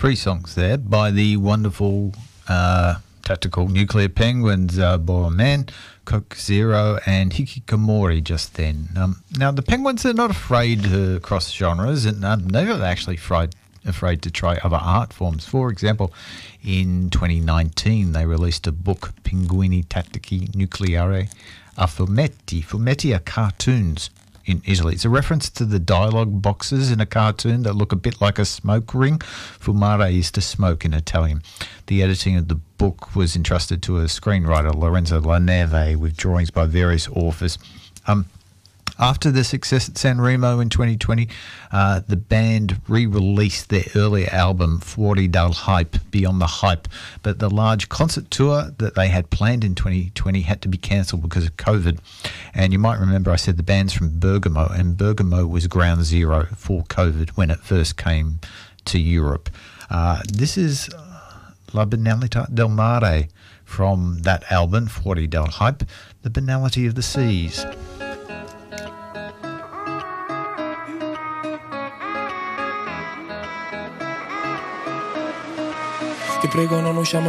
three songs there by the wonderful Tactical Nuclear Penguins, Bora Man, Coke Zero, and Hikikomori just then. Now, the Penguins are not afraid to cross genres, and they're not actually afraid to try other art forms. For example, in 2019, they released a book, Pinguini Tattici Nucleari a Fumetti. Fumetti are cartoons in Italy. It's a reference to the dialogue boxes in a cartoon that look a bit like a smoke ring. Fumare is to smoke in Italian. The editing of the book was entrusted to a screenwriter, Lorenzo Laneve, with drawings by various authors. After the success at San Remo in 2020, the band re-released their earlier album, Fuori dal Hype, Beyond the Hype, but the large concert tour that they had planned in 2020 had to be cancelled because of COVID. And you might remember I said the band's from Bergamo, and Bergamo was ground zero for COVID when it first came to Europe. This is La Banalità del Mare from that album, Fuori dal Hype, The Banality of the Seas. Ti prego non usciamo